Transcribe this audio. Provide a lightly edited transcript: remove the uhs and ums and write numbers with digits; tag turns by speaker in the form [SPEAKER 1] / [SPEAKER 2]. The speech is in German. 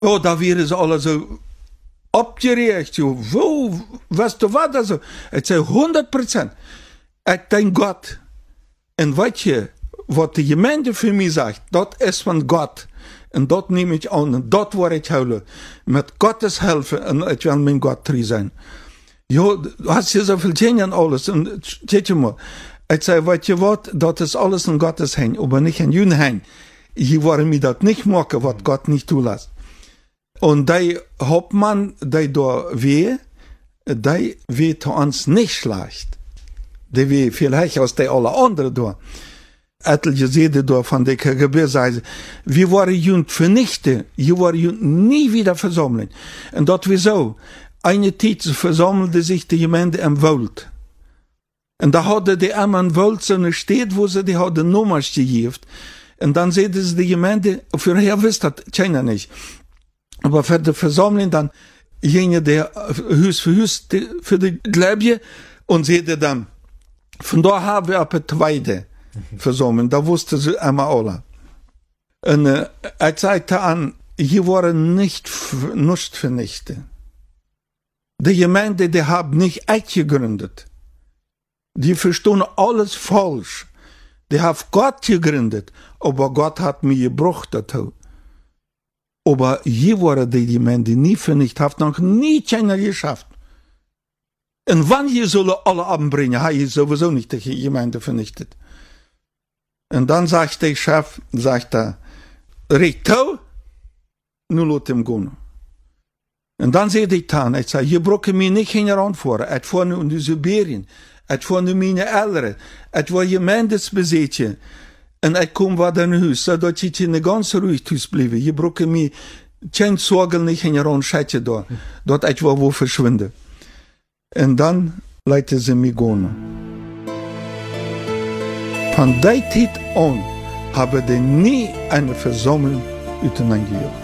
[SPEAKER 1] Oh, da wären sie alle so opgeregt, joh. Wo, weißt du was? Also, ich sage 100%. Ich denke Gott. Und weißt du, was die Gemeinde für mich sagt, das ist von Gott. Und das nehme ich an. Und das werde ich houden. Mit Gottes Hilfe. Und ich will mein Gott treu sein. Jo, du hast hier so viel Genie und alles. Und seht ihr mal, ich sage, weißt du was, das ist alles in Gottes Hand, aber nicht in Jüden Hand. Hier wollen wir das nicht machen, was Gott nicht zulässt. Und der Hauptmann, der da der wird uns nicht schlecht. Der wird vielleicht aus der alle anderen da. Etliche Seele da von der KGB sagen, wir waren Jünd vernichten, wir waren Jünd nie wieder versammeln. Und das wieso? Eine Zeit versammelte sich die Gemeinde im Wald. Und da hatte die einmal im Wald so eine Stadt, wo sie die hatte Nummers gegeben. Und dann sehen sie die Gemeinde, vorher wisst das keiner nicht. Aber für die Versammlung dann, jene, der Hüs für Hüs, für die Gläubige, und seht dann, von da haben wir eine zweite Versammlung, da wusste sie einmal alle. Und er zeigte an, hier waren nicht vernichtet. Die Gemeinde, die haben nicht echt gegründet. Die verstehen alles falsch. Die haben Gott gegründet, aber Gott hat mir gebraucht dazu. Aber hier waren die Gemeinde nie vernichtet, hat noch nie keiner geschafft. Und wann hier sollen alle anbringen, hat hier sowieso nicht die Gemeinde vernichtet. Und dann sagt der Chef, sagt er, Rito, nu lot hem gehen. Und dann sehe ich dann, ich sage, hier brauchen wir nicht heranfahren, het fahren in die Sibirien, het fahren meine Eltern, het war Gemeindesbesitzer. Und ich komme wieder in Haus, zodat ich in ganz ruhig Haus bleibe. Hier brauchen wir keine Sorgen nicht heranschätzen da, dort ich wo verschwinde. Und dann leiten sie mich gehen. Von der Zeit an habe ich nie eine Versammlung untereinander gehabt.